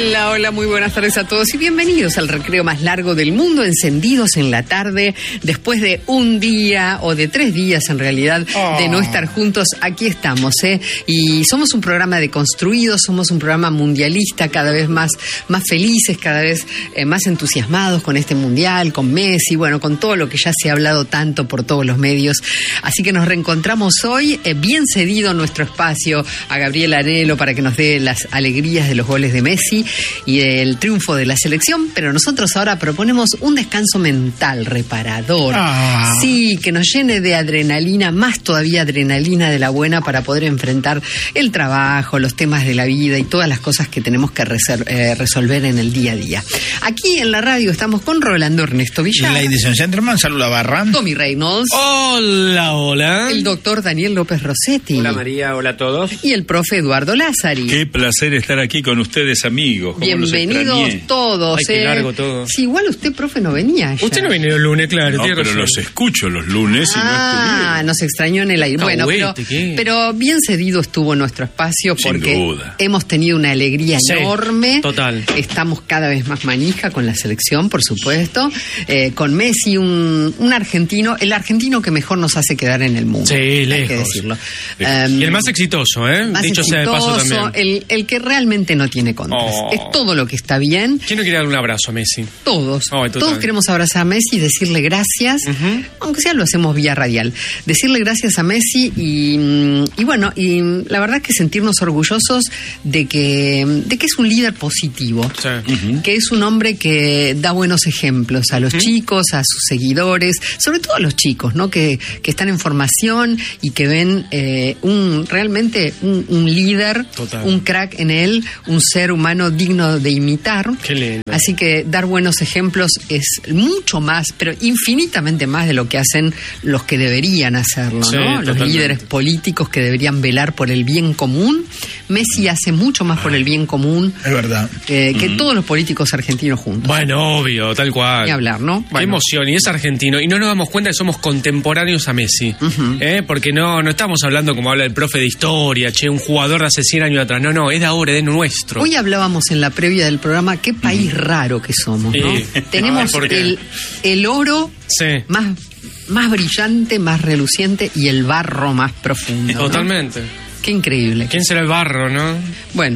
Hola, hola, muy buenas tardes a todos y bienvenidos al recreo más largo del mundo, encendidos en la tarde, después de un día o de 3 días en realidad de no estar juntos. Aquí estamos, y somos un programa deconstruido, somos un programa mundialista, cada vez más felices, cada vez más entusiasmados con este mundial, con Messi, bueno, con todo lo que ya se ha hablado tanto por todos los medios. Así que nos reencontramos hoy, bien cedido nuestro espacio a Gabriel Anelo para que nos dé las alegrías de los goles de Messi y del triunfo de la selección, pero nosotros ahora proponemos un descanso mental reparador, sí, que nos llene de adrenalina, más todavía adrenalina de la buena, para poder enfrentar el trabajo, los temas de la vida y todas las cosas que tenemos que resolver en el día a día. Aquí en la radio estamos con Rolando Ernesto Villar, Ladies and gentlemen, saluda Barra, Tommy Reynolds, hola, hola, el doctor Daniel López Rossetti, hola María, hola a todos, y el profe Eduardo Lázari. Qué placer estar aquí con ustedes, amigos. Bienvenidos todos. Ay, qué largo todo. Sí, igual usted, profe, no venía ayer. Usted no vino el lunes, claro. No, pero los escucho los lunes y no estuvieron. Nos extrañó en el aire. Bueno, pero bien cedido estuvo nuestro espacio, porque sin duda hemos tenido una alegría enorme. Total. Estamos cada vez más manija con la selección, por supuesto. Con Messi, un argentino, el argentino que mejor nos hace quedar en el mundo. Sí, lejos. Hay que decirlo. Y el más exitoso, Más dicho exitoso, sea de paso también. El que realmente no tiene contras. Es todo lo que está bien. ¿Quién no quiere darle un abrazo a Messi? Todos. Todos queremos abrazar a Messi y decirle gracias, aunque sea lo hacemos vía radial. Decirle gracias a Messi y bueno, y la verdad es que sentirnos orgullosos de que es un líder positivo, que es un hombre que da buenos ejemplos a los chicos, a sus seguidores, sobre todo a los chicos, ¿no? Que están en formación y que ven realmente un líder, un crack en él, un ser humano digno de imitar. Qué lindo. Así que dar buenos ejemplos es mucho más, pero infinitamente más de lo que hacen los que deberían hacerlo, ¿no? Los líderes políticos que deberían velar por el bien común. Messi hace mucho más por el bien común, es verdad, que todos los políticos argentinos juntos. Bueno, obvio, tal cual. Ni hablar, ¿no? Qué emoción, y es argentino, y no nos damos cuenta que somos contemporáneos a Messi, porque no estamos hablando como habla el profe de historia, un jugador de hace 100 años atrás, no, es de ahora, es de nuestro. Hoy hablábamos en la previa del programa, qué país raro que somos, ¿no? Tenemos el oro más brillante, más reluciente y el barro más profundo. Totalmente. ¿No? Qué increíble. ¿Quién será el barro, no? Bueno,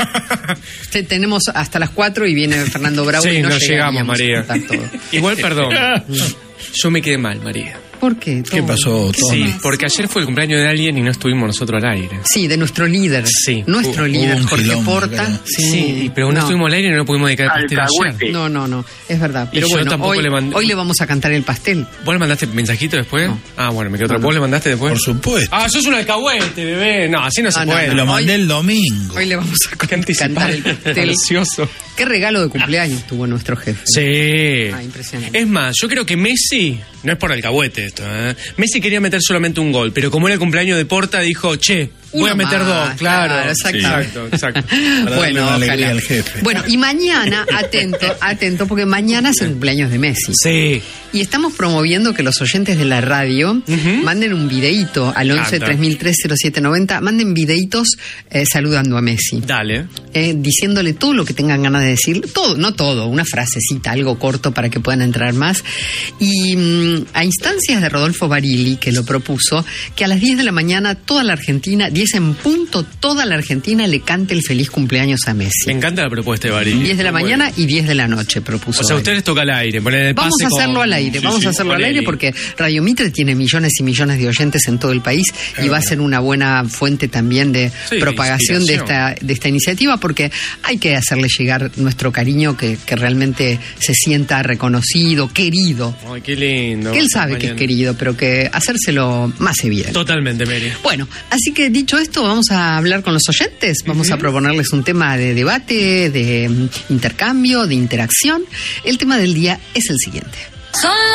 tenemos hasta las 4 y viene Fernando Bravo y no llegamos, María. Todo. Igual, perdón, yo me quedé mal, María. ¿Por qué? ¿Qué pasó, Tommy? Sí, porque ayer fue el cumpleaños de alguien y no estuvimos nosotros al aire. Sí, de nuestro líder. Sí. Nuestro líder, Jorge Porta. Sí, pero no estuvimos al aire y no pudimos dedicar el pastel ayer. No, es verdad. Pero y bueno, hoy le vamos a cantar el pastel. ¿Vos le mandaste mensajito después? No. Bueno, me quedó otra. ¿Vos le mandaste después? Por supuesto. Sos un alcahuete, bebé. No, así no se puede. Lo mandé el domingo. Hoy le vamos a cantar el pastel. Delicioso. Qué regalo de cumpleaños tuvo nuestro jefe. Sí. Impresionante. Es más, yo creo que Messi, no es por alcahuete esto, Messi quería meter solamente un gol, pero como era el cumpleaños de Porta, dijo, voy a meter 2, claro. Exacto. Bueno, ojalá. Al jefe. Bueno, y mañana, atento, porque mañana es el cumpleaños de Messi. Sí. Y estamos promoviendo que los oyentes de la radio manden un videíto al 11-3003-0790, manden videitos saludando a Messi. Dale. Diciéndole todo lo que tengan ganas de decir, no todo, una frasecita, algo corto para que puedan entrar más. Y a instancias de Rodolfo Barili, que lo propuso, que a las 10 de la mañana toda la Argentina, 10 en punto, toda la Argentina le cante el feliz cumpleaños a Messi. Me encanta la propuesta de Barili. 10 de la mañana y 10 de la noche propuso. O sea, ustedes toca al aire. Vamos a hacerlo al aire, al aire porque Radio Mitre tiene millones y millones de oyentes en todo el país y va a ser una buena fuente también de propagación de esta iniciativa, porque hay que hacerle llegar nuestro cariño, que realmente se sienta reconocido, querido. Ay, qué lindo. Que él sabe que es querido, pero que hacérselo más evidente. Totalmente, Mary. Bueno, así que dicho esto, vamos a hablar con los oyentes, vamos a proponerles un tema de debate, de intercambio, de interacción. El tema del día es el siguiente.